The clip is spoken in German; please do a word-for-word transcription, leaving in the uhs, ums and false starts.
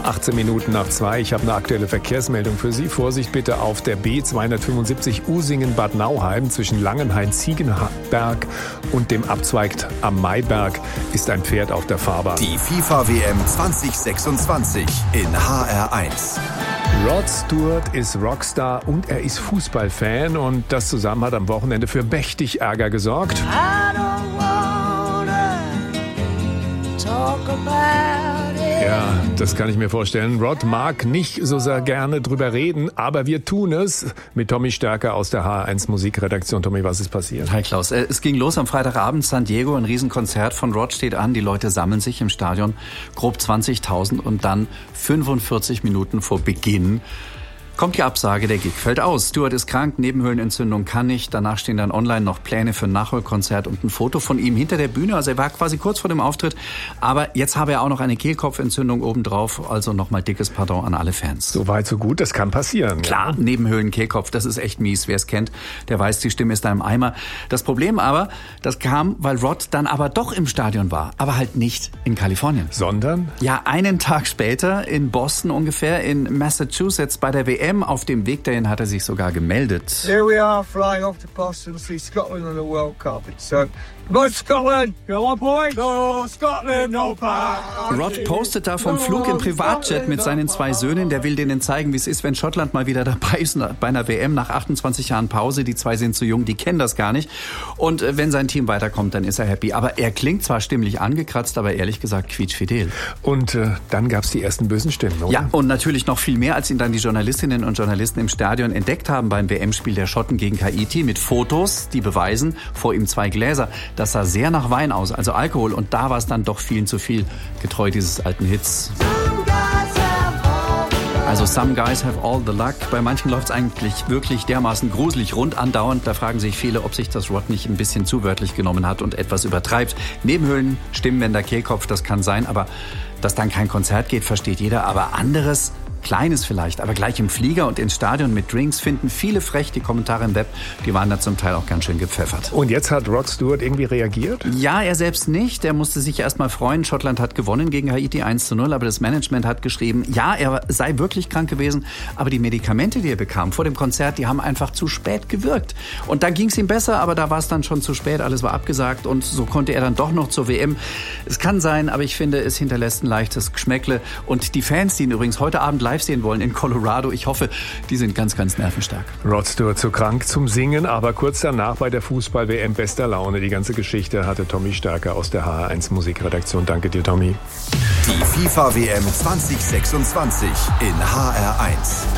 achtzehn Minuten nach zwei. Ich habe eine aktuelle Verkehrsmeldung für Sie. Vorsicht bitte auf der B zweihundertfünfundsiebzig Usingen-Bad Nauheim zwischen Langenhain-Ziegenberg und dem Abzweig am Maiberg ist ein Pferd auf der Fahrbahn. Die FIFA-W M zwanzig sechsundzwanzig in H R eins. Rod Stewart ist Rockstar und er ist Fußballfan und das zusammen hat am Wochenende für mächtig Ärger gesorgt. I don't wanna talk about it. Ja, das kann ich mir vorstellen. Rod mag nicht so sehr gerne drüber reden, aber wir tun es mit Tommy Stärker aus der H R eins Musikredaktion. Tommy, was ist passiert? Hi Klaus, es ging los am Freitagabend, San Diego, ein Riesenkonzert von Rod steht an. Die Leute sammeln sich im Stadion, grob zwanzigtausend und dann fünfundvierzig Minuten vor Beginn kommt die Absage, der Gig fällt aus. Stewart ist krank, Nebenhöhlenentzündung kann nicht. Danach stehen dann online noch Pläne für ein Nachholkonzert und ein Foto von ihm hinter der Bühne. Also er war quasi kurz vor dem Auftritt. Aber jetzt habe er auch noch eine Kehlkopfentzündung obendrauf. Also nochmal dickes Pardon an alle Fans. So weit, so gut, das kann passieren. Klar, ja. Nebenhöhlen, Kehlkopf, das ist echt mies. Wer es kennt, der weiß, die Stimme ist da im Eimer. Das Problem aber, das kam, weil Rod dann aber doch im Stadion war. Aber halt nicht in Kalifornien. Sondern? Ja, einen Tag später in Boston ungefähr, in Massachusetts bei der W M. Auf dem Weg dahin hat er sich sogar gemeldet. Here we are flying off to Boston to see Scotland on the World Cup. So, go Scotland! Go on, boys! Go Scotland, no power! Rod postet da vom Flug im Privatjet mit seinen zwei Söhnen. Der will denen zeigen, wie es ist, wenn Schottland mal wieder dabei ist bei einer W M nach achtundzwanzig Jahren Pause. Die zwei sind zu jung, die kennen das gar nicht. Und wenn sein Team weiterkommt, dann ist er happy. Aber er klingt zwar stimmlich angekratzt, aber ehrlich gesagt quietschfidel. Und äh, dann gab's die ersten bösen Stimmen, oder? Ja, und natürlich noch viel mehr, als ihn dann die Journalistinnen und Journalisten im Stadion entdeckt haben beim W M-Spiel der Schotten gegen Haiti mit Fotos, die beweisen, vor ihm zwei Gläser. Das sah sehr nach Wein aus, also Alkohol. Und da war es dann doch vielen zu viel, getreu dieses alten Hits. Also Some Guys Have All the Luck. Bei manchen läuft es eigentlich wirklich dermaßen gruselig rund andauernd. Da fragen sich viele, ob sich das Rod nicht ein bisschen zu wörtlich genommen hat und etwas übertreibt. Nebenhöhlen, Stimmbänder, Kehlkopf, das kann sein. Aber dass dann kein Konzert geht, versteht jeder. Aber anderes, Kleines vielleicht, aber gleich im Flieger und ins Stadion mit Drinks finden viele frech. Die Kommentare im Web, die waren da zum Teil auch ganz schön gepfeffert. Und jetzt hat Rod Stewart irgendwie reagiert? Ja, er selbst nicht. Er musste sich erst mal freuen. Schottland hat gewonnen gegen Haiti eins zu null, aber das Management hat geschrieben, ja, er sei wirklich krank gewesen, aber die Medikamente, die er bekam vor dem Konzert, die haben einfach zu spät gewirkt. Und dann ging es ihm besser, aber da war es dann schon zu spät, alles war abgesagt und so konnte er dann doch noch zur W M. Es kann sein, aber ich finde, es hinterlässt ein leichtes Geschmäckle. Und die Fans, die ihn übrigens heute Abend live sehen wollen in Colorado, ich hoffe, die sind ganz, ganz nervenstark. Rod Stewart zu krank zum Singen, aber kurz danach bei der Fußball-W M bester Laune. Die ganze Geschichte hatte Tommy Stärker aus der H R eins Musikredaktion. Danke dir, Tommy. Die FIFA-W M zwanzig sechsundzwanzig in H R eins.